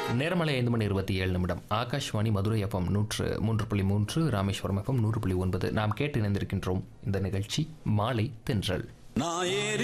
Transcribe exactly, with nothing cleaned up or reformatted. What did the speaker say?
நேரமலை ஐந்து மணி இருபத்தி ஏழு நிமிடம். ஆகாஷ்வாணி மதுரை எஃப்எம் நூற்று மூன்று புள்ளி மூன்று, ராமேஸ்வரம் எஃப்எம் நூறு புள்ளி ஒன்பது. நாம் கேட்டு இணைந்திருக்கின்றோம். இந்த நிகழ்ச்சி மாலை தென்றல்.